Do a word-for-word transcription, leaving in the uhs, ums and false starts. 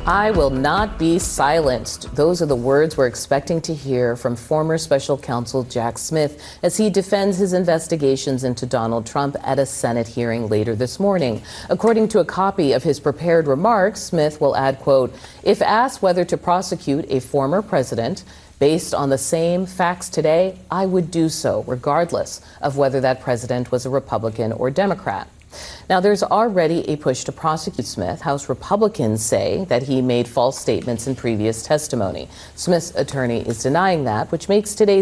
I will not be silenced. Those are the words we're expecting to hear from former special counsel Jack Smith as he defends his investigations into Donald Trump at a Senate hearing later this morning. According to a copy of his prepared remarks, Smith will add, quote, "If asked whether to prosecute a former president based on the same facts today, I would do so, regardless of whether that president was a Republican or Democrat." Now, there's already a push to prosecute Smith. House Republicans say that he made false statements in previous testimony. Smith's attorney is denying that, which makes today's